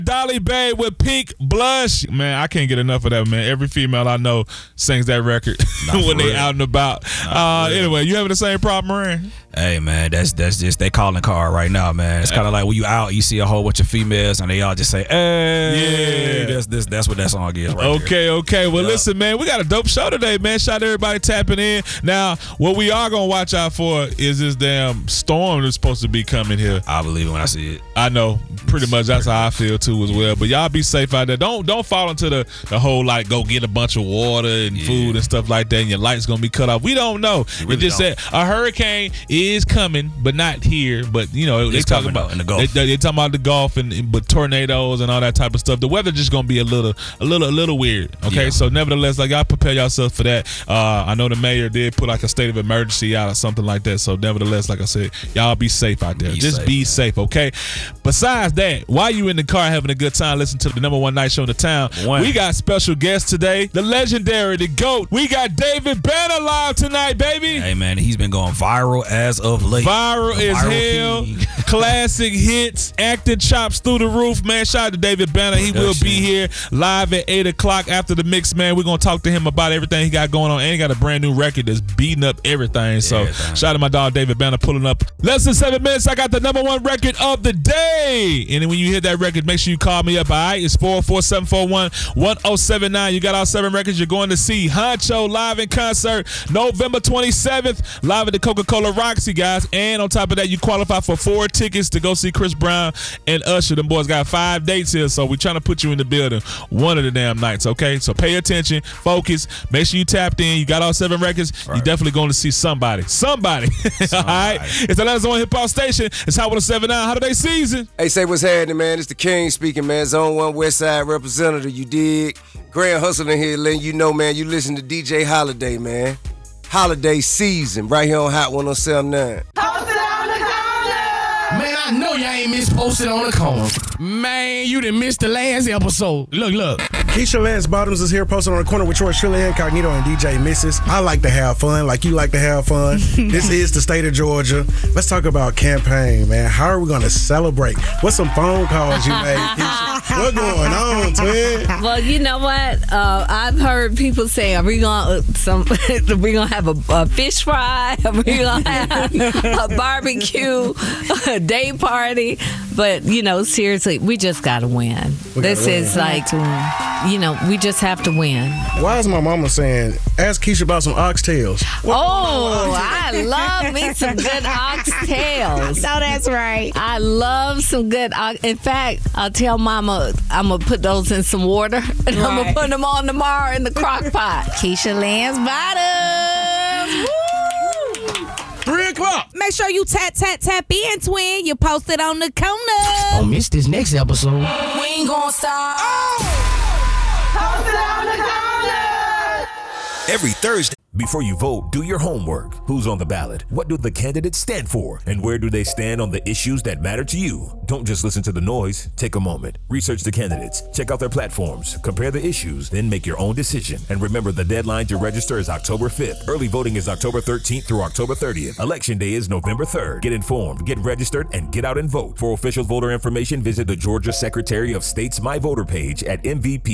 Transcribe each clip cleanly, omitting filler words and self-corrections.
Dolly Babe with Pink Blush. Man, I can't get enough of that, man. Every female I know sings that record when they out and about. Anyway, you having the same problem, Moran? Hey, man, that's just they calling card right now, man. It's kind of like when you out, you see a whole bunch of females, and they all just say, hey, yeah. That's what that song is right there. Okay. Well, listen, man, we got a dope show today, man. Shout out to everybody tapping in. Now, what we are going to watch out for is this damn storm that's supposed to be coming here. I believe it when I see it. I know. Pretty much that's how I feel, too, as well. But y'all be safe out there. Don't fall into the whole, like, go get a bunch of water and food and stuff like that, and your light's going to be cut off. We don't know. It just said a hurricane is coming, but not here. But, you know, they talking about in the Gulf. They talking about the Gulf but tornadoes and all that type of stuff. The weather just going to be a little weird, okay? So, nevertheless, like, y'all prepare yourself for that. I know the mayor did put, like, a state of emergency out or something like that. So, nevertheless, like I said, y'all be safe out there. Be safe, okay? Besides that, while you in the car having a good time listening to the #1 night show in the town, we got special guests today. The legendary, the GOAT. We got David Banner live tonight, baby. Hey, man, he's been going viral as of late. Viral as hell. Classic hits, acting chops through the roof, man. Shout out to David Banner. He will be here live at 8 o'clock after the mix, man. We're going to talk to him about everything he got going on, and he got a brand new record that's beating up everything. So shout out to my dog David Banner pulling up. Less than 7 minutes, I got the #1 record of the day. And then when you hear that record, make sure you call me up, all right? It's 44741-1079. You got all 7 records. You're going to see Huncho live in concert November 27th, live at the Coca-Cola Roxy, guys. And on top of that, you qualify for 4 tickets to go see Chris Brown and Usher. Them boys got 5 dates here, so we're trying to put you in the building one of the damn nights, okay? So pay attention, focus, make sure you tapped in. You got all 7 records. Right. You're definitely going to see somebody. All right? It's the Atlanta Zone Hip Hop Station. It's Hot 107.9 Holiday Season. Hey, say what's happening, man. It's the King speaking, man. Zone 1 West Side representative, you dig? Grand Hustler here letting you know, man, you listen to DJ Holiday, man. Holiday season, right here on Hot 107.9. Posted on the corner! Man, I know y'all ain't missed Posted on the corner. Man, you done missed the last episode. Look. Keisha Lance Bottoms is here, Posted on the corner with Troy Shirley Incognito and DJ Misses. I like to have fun, like you like to have fun. This is the state of Georgia. Let's talk about campaign, man. How are we going to celebrate? What's some phone calls you made, Keisha? What's going on, twin? Well, you know what? I've heard people say, "Are we gonna have a fish fry? Are we gonna have a barbecue, a day party?" But you know, seriously, we just gotta win. This is like, you know, we just have to win. Why is my mama saying, "Ask Keisha about some oxtails"? I love me some good oxtails. No, that's right. I love some good. In fact, I'll tell Mama I'm gonna put those in some water and I'm gonna put them on tomorrow in the crock pot. Keisha Lance Bottoms. Woo! 3 o'clock. Make sure you tap in, twin. You Posted on the corner. Don't miss this next episode. We ain't gonna stop. Posted on the corner! Every Thursday. Before you vote, do your homework. Who's on the ballot? What do the candidates stand for? And where do they stand on the issues that matter to you? Don't just listen to the noise. Take a moment. Research the candidates. Check out their platforms. Compare the issues. Then make your own decision. And remember, the deadline to register is October 5th. Early voting is October 13th through October 30th. Election day is November 3rd. Get informed, get registered, and get out and vote. For official voter information, visit the Georgia Secretary of State's My Voter page at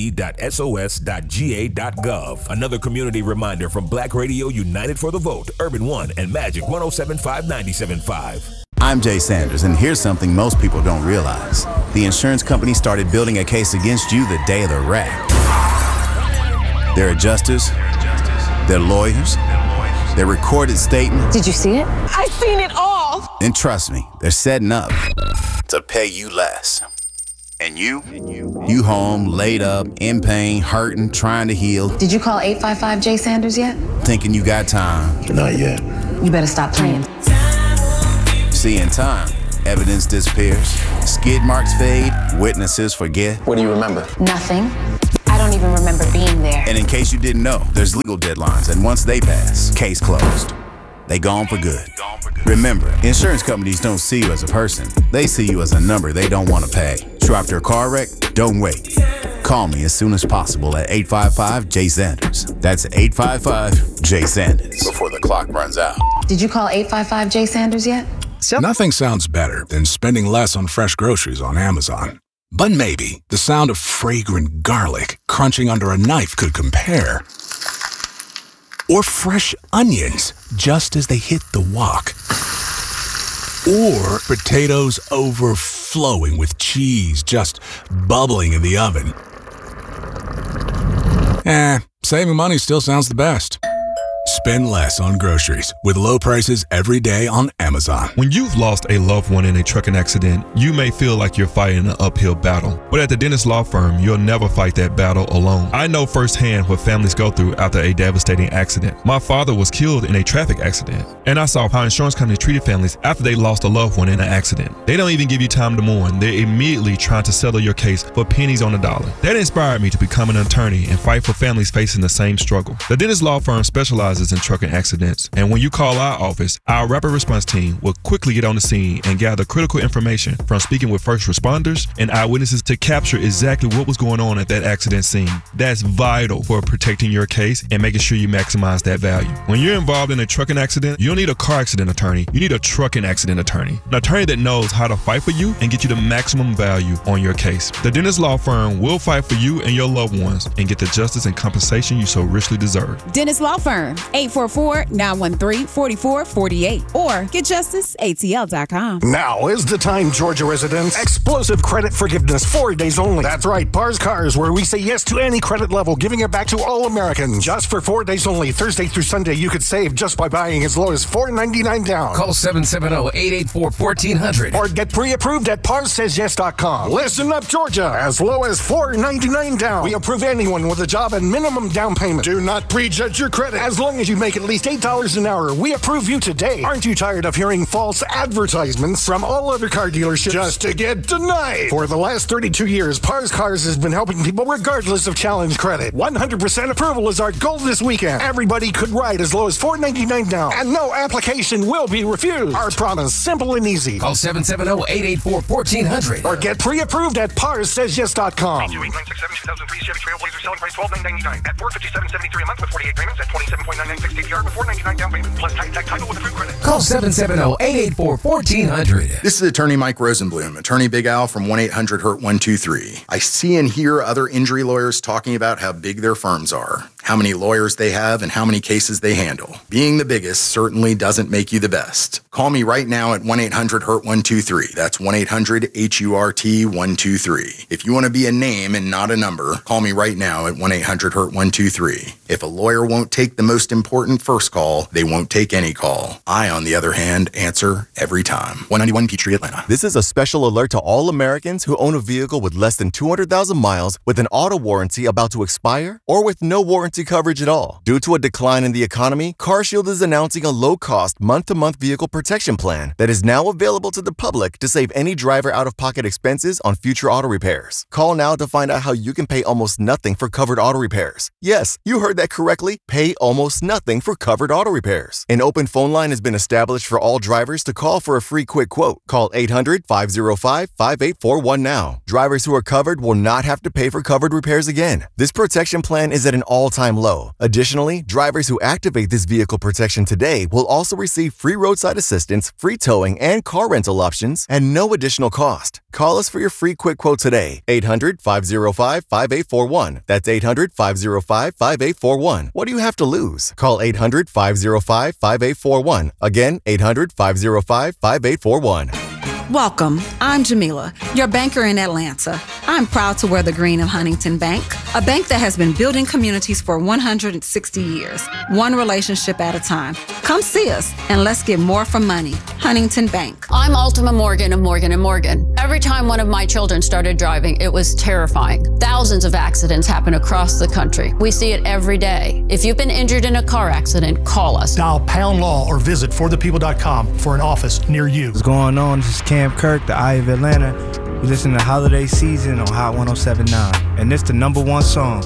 mvp.sos.ga.gov. Another community reminder from Black Radio United for the Vote, Urban One, and Magic 107.5 97.5. I'm Jay Sanders, and here's something most people don't realize. The insurance company started building a case against you the day of the wreck. Their adjusters, their lawyers, their recorded statements. Did you see it? I seen it all. And trust me, they're setting up to pay you less. And you home, laid up, in pain, hurting, trying to heal. Did you call 855 Jay Sanders yet? Thinking you got time. Not yet. You better stop playing. See, in time, evidence disappears, skid marks fade, witnesses forget. What do you remember? Nothing. I don't even remember being there. And in case you didn't know, there's legal deadlines, and once they pass, case closed. They gone for good. Remember, insurance companies don't see you as a person. They see you as a number they don't want to pay. Trapped or car wreck? Don't wait. Call me as soon as possible at 855-J-SANDERS. That's 855-J-SANDERS. Before the clock runs out. Did you call 855 Jay Sanders yet? Nothing sounds better than spending less on fresh groceries on Amazon. But maybe the sound of fragrant garlic crunching under a knife could compare. Or fresh onions just as they hit the wok. Or potatoes overflowing with cheese just bubbling in the oven. Saving money still sounds the best. Spend less on groceries with low prices every day on Amazon. When you've lost a loved one in a trucking accident, you may feel like you're fighting an uphill battle. But at the Dennis Law Firm, you'll never fight that battle alone. I know firsthand what families go through after a devastating accident. My father was killed in a traffic accident, and I saw how insurance companies treated families after they lost a loved one in an accident. They don't even give you time to mourn. They're immediately trying to settle your case for pennies on the dollar. That inspired me to become an attorney and fight for families facing the same struggle. The Dennis Law Firm specializes in trucking accidents, and when you call our office, our rapid response team will quickly get on the scene and gather critical information from speaking with first responders and eyewitnesses to capture exactly what was going on at that accident scene. That's vital for protecting your case and making sure you maximize that value. When you're involved in a trucking accident, you don't need a car accident attorney, you need a trucking accident attorney. An attorney that knows how to fight for you and get you the maximum value on your case. The Dennis Law Firm will fight for you and your loved ones and get the justice and compensation you so richly deserve. Dennis Law Firm, 844-913-4448 or getjusticeatl.com. Now is the time, Georgia residents. Explosive credit forgiveness, 4 days only. That's right, Pars Cars, where we say yes to any credit level, giving it back to all Americans. Just for 4 days only, Thursday through Sunday, you could save just by buying as low as $4.99 down. Call 770-884-1400 or get pre-approved at ParsSaysYes.com. Listen up, Georgia, as low as $4.99 down. We approve anyone with a job and minimum down payment. Do not prejudge your credit. As long as you make at least $8 an hour, we approve you today. Aren't you tired of hearing false advertisements from all other car dealerships just to get denied? For the last 32 years, Pars Cars has been helping people regardless of challenge credit. 100% approval is our goal this weekend. Everybody could ride as low as $4.99 down, and no application will be refused. Our promise, simple and easy. Call 770-884-1400 or get pre-approved at ParsSaysYes.com. 2003 Chevy Trailblazer selling price $12,999 at $457.73 a month with 48 payments at 27.996 APR with $499 down payment plus tag title with approved credit. Call 770-884-1400. This is attorney Mike Rosenblum, attorney Big Al from 1-800-HURT-123. I see and hear other injury lawyers talking about how big their firms are, how many lawyers they have, and how many cases they handle. Being the biggest certainly doesn't make you the best. Call me right now at 1-800-HURT-123. That's 1-800-HURT-123. If you want to be a name and not a number, call me right now at 1-800-HURT-123. If a lawyer won't take the most important first call, they won't take any call. I, on the other hand, answer every time. 191 Peachtree, Atlanta. This is a special alert to all Americans who own a vehicle with less than 200,000 miles with an auto warranty about to expire or with no warranty coverage at all. Due to a decline in the economy, CarShield is announcing a low-cost month-to-month vehicle protection plan that is now available to the public to save any driver out-of-pocket expenses on future auto repairs. Call now to find out how you can pay almost nothing for covered auto repairs. Yes, you heard that correctly. Pay almost nothing for covered auto repairs. An open phone line has been established for all drivers to call for a free quick quote. Call 800-505-5841 now. Drivers who are covered will not have to pay for covered repairs again. This protection plan is at an all-time low. Additionally, drivers who activate this vehicle protection today will also receive free roadside assistance, free towing, and car rental options at no additional cost. Call us for your free quick quote today. 800-505-5841. That's 800-505-5841. What do you have to lose? Call 800-505-5841. Again, 800-505-5841. Welcome. I'm Jamila, your banker in Atlanta. I'm proud to wear the green of Huntington Bank, a bank that has been building communities for 160 years, one relationship at a time. Come see us and let's get more for money. Huntington Bank. I'm Ultima Morgan of Morgan & Morgan. Every time one of my children started driving, it was terrifying. Thousands of accidents happen across the country. We see it every day. If you've been injured in a car accident, call us. Dial pound law or visit forthepeople.com for an office near you. What's going on? This is Cam Kirk, the Eye of Atlanta. You listen to Holiday Season on Hot 107.9, and this the #1 song.